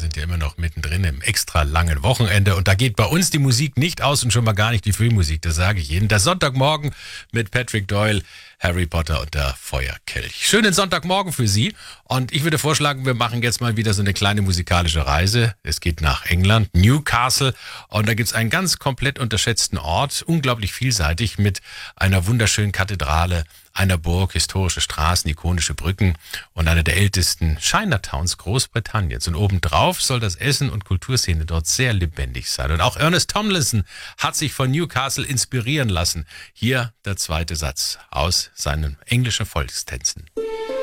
sind ja immer noch mittendrin im extra langen Wochenende und da geht bei uns die Musik nicht aus und schon mal gar nicht die Filmmusik, das sage ich Ihnen. Der Sonntagmorgen mit Patrick Doyle, Harry Potter und der Feuerkelch. Schönen Sonntagmorgen für Sie und ich würde vorschlagen, wir machen jetzt mal wieder so eine kleine musikalische Reise. Es geht nach England, Newcastle, und da gibt's einen ganz komplett unterschätzten Ort, unglaublich vielseitig mit einer wunderschönen Kathedrale, einer Burg, historische Straßen, ikonische Brücken und einer der ältesten Chinatowns Großbritanniens. Und obendrauf soll das Essen- und Kulturszene dort sehr lebendig sein. Und auch Ernest Tomlinson hat sich von Newcastle inspirieren lassen. Hier der zweite Satz aus seinen englischen Volkstänzen.